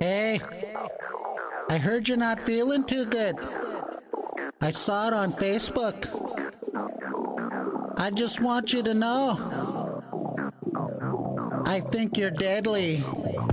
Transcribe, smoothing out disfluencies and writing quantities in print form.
Hey, I heard you're not feeling too good. I saw it on Facebook. I just want you to know. I think you're deadly.